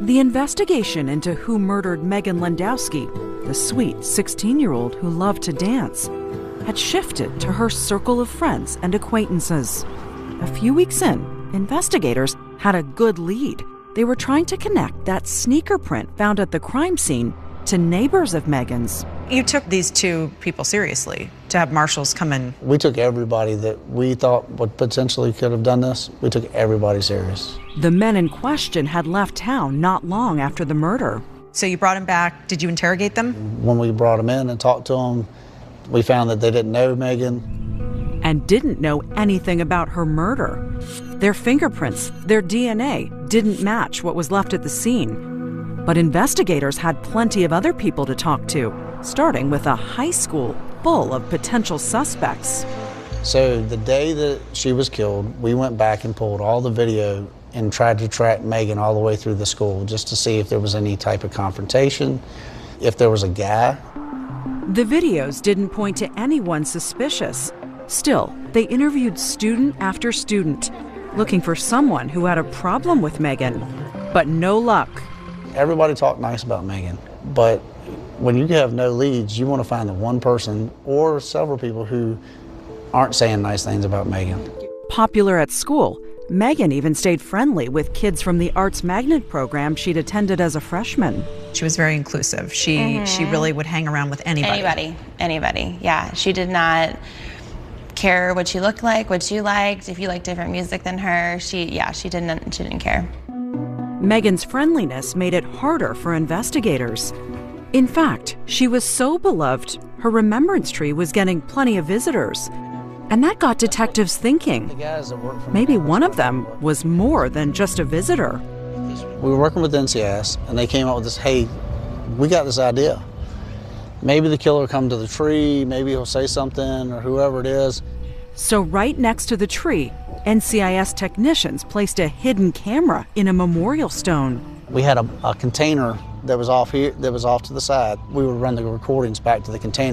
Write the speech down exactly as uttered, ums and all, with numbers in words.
The investigation into who murdered Megan Landowski, the sweet sixteen-year-old who loved to dance, had shifted to her circle of friends and acquaintances. A few weeks in, investigators had a good lead. They were trying to connect that sneaker print found at the crime scene to neighbors of Megan's. You took these two people seriously to have marshals come in. We took everybody that we thought would potentially could have done this. We took everybody serious. The men in question had left town not long after the murder. So you brought them back. Did you interrogate them? When we brought them in and talked to them, we found that they didn't know Megan. And didn't know anything about her murder. Their fingerprints, their D N A, didn't match what was left at the scene. But investigators had plenty of other people to talk to, starting with a high school full of potential suspects. So the day that she was killed, we went back and pulled all the video and tried to track Megan all the way through the school just to see if there was any type of confrontation, if there was a guy. The videos didn't point to anyone suspicious. Still, they interviewed student after student, looking for someone who had a problem with Megan. But no luck. Everybody talked nice about Megan, but when you have no leads, you want to find the one person or several people who aren't saying nice things about Megan. Popular at school, Megan even stayed friendly with kids from the Arts Magnet program she'd attended as a freshman. She was very inclusive. She mm-hmm. she really would hang around with anybody. Anybody, anybody, yeah. She did not care what she looked like, what she liked, if you liked different music than her. She, yeah, she didn't, she didn't care. Megan's friendliness made it harder for investigators. In fact, she was so beloved, her remembrance tree was getting plenty of visitors. And that got detectives thinking. Maybe one of them was more than just a visitor. We were working with N C I S, and they came up with this, hey, we got this idea. Maybe the killer will come to the tree, maybe he'll say something, or whoever it is. So right next to the tree, N C I S technicians placed a hidden camera in a memorial stone. We had a, a container that was off here, that was off to the side. We would run the recordings back to the container.